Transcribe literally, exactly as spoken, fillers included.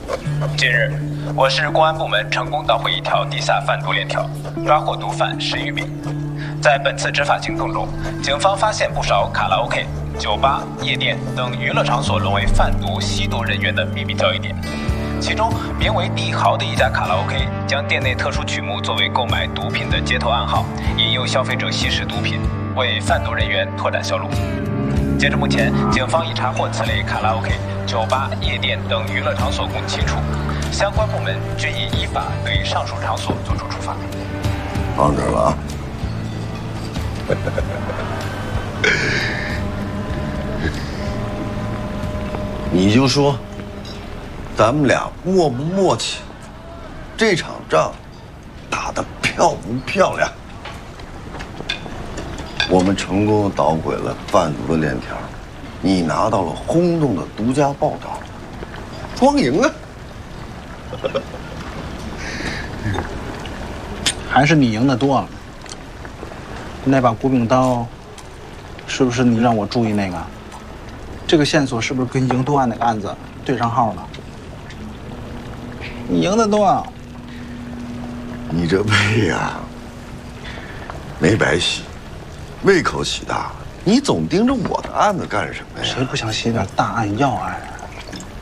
近日，我市公安部门成功捣毁一条地下贩毒链条，抓获毒贩十余名。在本次执法行动中，警方发现不少卡拉 OK、酒吧、夜店等娱乐场所沦为贩毒吸毒人员的秘密交易点。其中，名为帝豪的一家卡拉 OK 将店内特殊曲目作为购买毒品的接头暗号，引诱消费者吸食毒品，为贩毒人员拓展销路。截至目前，警方已查获此类卡拉 OK、酒吧、夜店等娱乐场所共七处，相关部门均已依法对上述场所作出处罚。 放这儿了啊！你就说，咱们俩默不默契？这场仗打得漂不漂亮？我们成功捣毁了贩毒的链条，你拿到了轰动的独家报道，双赢啊！ 还是你赢的多。那把古柄刀，是不是你让我注意那个？这个线索是不是跟赢毒案那个案子对上号了？你赢的多。 你这胃呀，没白洗，胃口洗大了。你总盯着我的案子干什么呀？ 谁不想写点大案要案？